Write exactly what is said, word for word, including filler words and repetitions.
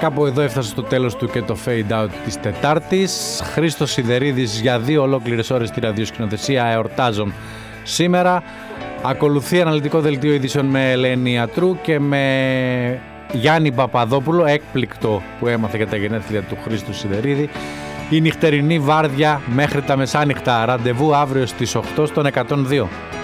κάπου εδώ έφτασε στο τέλος του και το fade out της Τετάρτης. Χρήστος Σιδερίδης για δύο ολόκληρες ώρες στη ραδιοσκηνοθεσία εορτάζων σήμερα. Ακολουθεί αναλυτικό δελτίο ειδήσεων με Ελένη Ιατρού και με Γιάννη Παπαδόπουλο, έκπληκτο που έμαθε για τα γενέθλια του Χρήστου Σιδερίδη. Η νυχτερινή βάρδια μέχρι τα μεσάνυχτα. Ραντεβού αύριο στις οκτώ στον εκατόν δύο.